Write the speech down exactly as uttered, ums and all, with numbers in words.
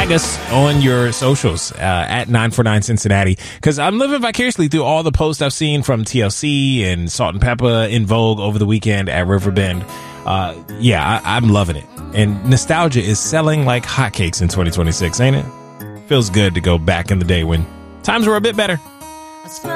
tag us on your socials uh, at nine four nine Cincinnati, because I'm living vicariously through all the posts I've seen from T L C and Salt and Pepper in Vogue over the weekend at Riverbend. Uh, yeah, I, I'm loving it. And nostalgia is selling like hotcakes in twenty twenty-six, ain't it? Feels good to go back in the day when times were a bit better.